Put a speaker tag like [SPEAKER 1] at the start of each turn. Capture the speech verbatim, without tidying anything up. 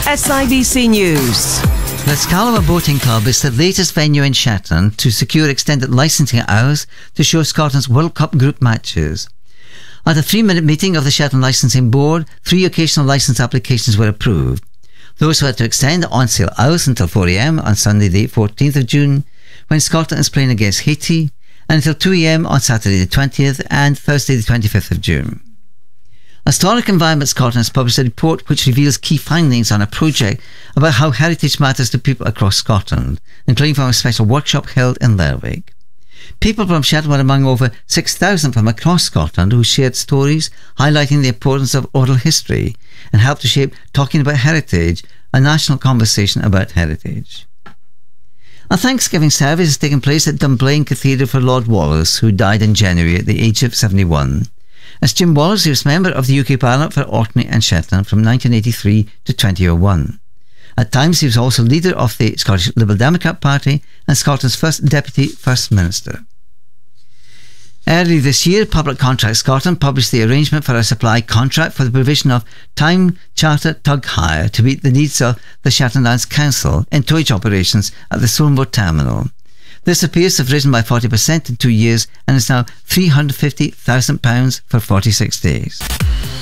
[SPEAKER 1] S I B C News.
[SPEAKER 2] The Scalama Boating Club is the latest venue in Shetland to secure extended licensing hours to show Scotland's World Cup group matches. At a three-minute meeting of the Shetland Licensing Board, three occasional licence applications were approved. Those who had to extend on-sale hours until four a m on Sunday the fourteenth of June, when Scotland is playing against Haiti, and until two a m on Saturday the twentieth and Thursday the twenty-fifth of June. Historic Environment Scotland has published a report which reveals key findings on a project about how heritage matters to people across Scotland, including from a special workshop held in Lerwick. People from Shetland were among over six thousand from across Scotland who shared stories highlighting the importance of oral history and helped to shape Talking About Heritage, a national conversation about heritage. A Thanksgiving service is taking place at Dunblane Cathedral for Lord Wallace, who died in January at the age of seventy-one. As Jim Wallace, he was member of the U K Parliament for Orkney and Shetland from nineteen eighty-three to two thousand one. At times he was also leader of the Scottish Liberal Democrat Party and Scotland's first Deputy First Minister. Early this year, Public Contract Scotland published the arrangement for a supply contract for the provision of time charter tug hire to meet the needs of the Shetland Lands Council in towage operations at the Solombo Terminal. This appears to have risen by forty percent in two years and is now three hundred fifty thousand pounds for forty-six days.